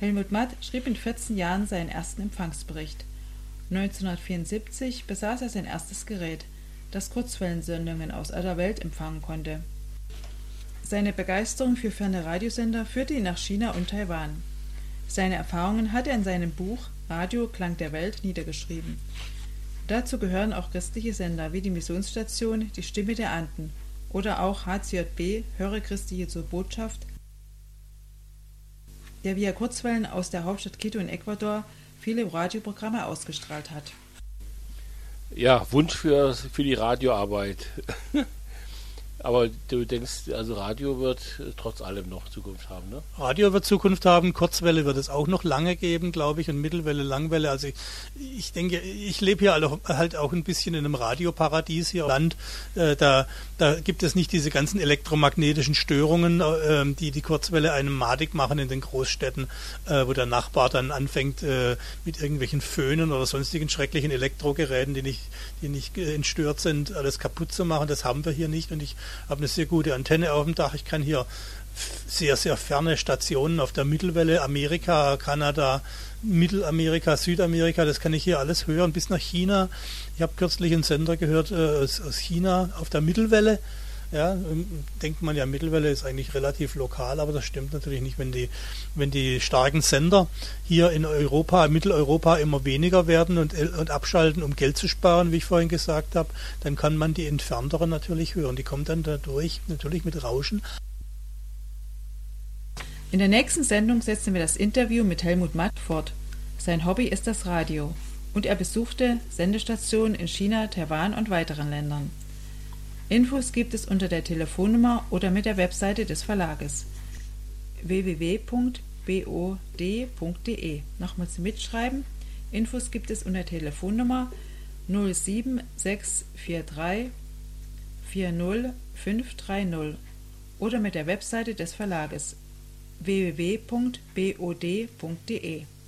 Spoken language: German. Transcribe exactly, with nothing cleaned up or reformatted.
Helmut Matt schrieb mit vierzehn Jahren seinen ersten Empfangsbericht. neunzehnhundertvierundsiebzig besaß er sein erstes Gerät, das Kurzwellensendungen aus aller Welt empfangen konnte. Seine Begeisterung für ferne Radiosender führte ihn nach China und Taiwan. Seine Erfahrungen hat er in seinem Buch Radio Klang der Welt niedergeschrieben. Dazu gehören auch christliche Sender wie die Missionsstation Die Stimme der Anden oder auch H C J B Höre Christi Jesu Botschaft, der via Kurzwellen aus der Hauptstadt Quito in Ecuador viele Radioprogramme ausgestrahlt hat. Ja, Wunsch für, für die Radioarbeit. Aber du denkst, also Radio wird trotz allem noch Zukunft haben, ne? Radio wird Zukunft haben, Kurzwelle wird es auch noch lange geben, glaube ich, und Mittelwelle, Langwelle. Also ich, ich denke, ich lebe hier halt auch ein bisschen in einem Radioparadies hier im Land. Äh, da, da gibt es nicht diese ganzen elektromagnetischen Störungen, äh, die die Kurzwelle einem madig machen in den Großstädten, äh, wo der Nachbar dann anfängt, äh, mit irgendwelchen Föhnen oder sonstigen schrecklichen Elektrogeräten, die nicht, die nicht äh, entstört sind, alles kaputt zu machen. Das haben wir hier nicht, und ich habe eine sehr gute Antenne auf dem Dach. Ich kann hier sehr, sehr ferne Stationen auf der Mittelwelle, Amerika, Kanada, Mittelamerika, Südamerika, das kann ich hier alles hören, bis nach China. Ich habe kürzlich einen Sender gehört äh, aus, aus China auf der Mittelwelle. Ja, denkt man ja, Mittelwelle ist eigentlich relativ lokal, aber das stimmt natürlich nicht. Wenn die, wenn die starken Sender hier in Europa, Mitteleuropa immer weniger werden und, und abschalten, um Geld zu sparen, wie ich vorhin gesagt habe, dann kann man die entfernteren natürlich hören. Die kommen dann dadurch natürlich mit Rauschen. In der nächsten Sendung setzen wir das Interview mit Helmut Matt fort. Sein Hobby ist das Radio und er besuchte Sendestationen in China, Taiwan und weiteren Ländern. Infos gibt es unter der Telefonnummer oder mit der Webseite des Verlages w w w punkt b o d punkt d e. Nochmals mitschreiben. Infos gibt es unter der Telefonnummer null sieben sechs vier drei vier null fünf drei null oder mit der Webseite des Verlages w w w punkt b o d punkt d e.